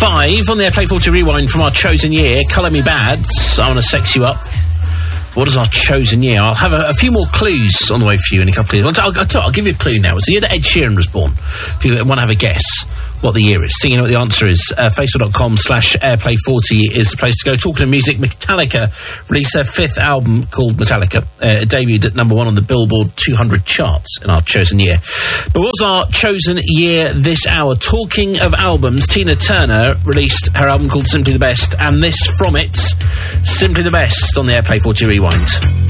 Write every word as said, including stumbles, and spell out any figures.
five on the Airplay forty Rewind from our chosen year. Colour Me Bad. I want to sex you up. What is our chosen year? I'll have a, a few more clues on the way for you in a couple of years. I'll, I'll, I'll, I'll give you a clue now. It's the year that Ed Sheeran was born. If you want to have a guess what the year is, thinking you know what the answer is, uh, facebook.com slash airplay 40 is the place to go. Talking of music, Metallica released their fifth album called Metallica. Uh, it debuted at number one on the Billboard two hundred charts in our chosen year. But what was our chosen year this hour? Talking of albums, Tina Turner released her album called Simply the Best, and this from it, Simply the Best on the Airplay forty Rewind.